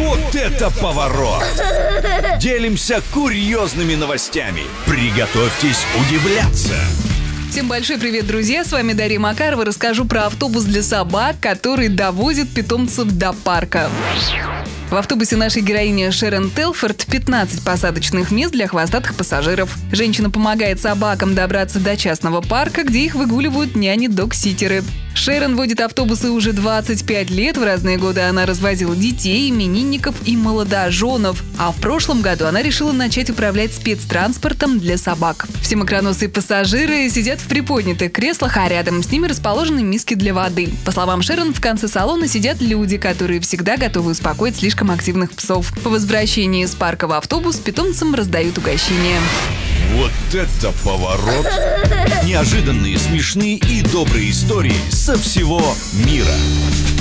Вот это поворот! Делимся курьезными новостями. Приготовьтесь удивляться. Всем большой привет, друзья! С вами Дарья Макарова. Расскажу про автобус для собак, который довозит питомцев до парка. В автобусе нашей героини Шерон Телфорд 15 посадочных мест для хвостатых пассажиров. Женщина помогает собакам добраться до частного парка, где их выгуливают няни-дог-ситеры. Шерон водит автобусы уже 25 лет. В разные годы она развозила детей, именинников и молодоженов. А в прошлом году она решила начать управлять спецтранспортом для собак. Все макроносые пассажиры сидят в приподнятых креслах, а рядом с ними расположены миски для воды. По словам Шерон, в конце салона сидят люди, которые всегда готовы успокоить слишком активных псов. По возвращении из парка в автобус питомцам раздают угощения. Вот это поворот! Неожиданные, смешные и добрые истории со всего мира.